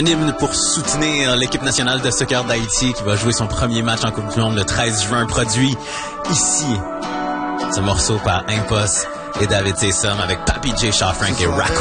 un hymne pour soutenir l'équipe nationale de soccer d'Haïti qui va jouer son premier match en Coupe du Monde le 13 juin, produit ici. Ce morceau par Impost et David Taysom avec Papi J. Shawfrank et Raccoon.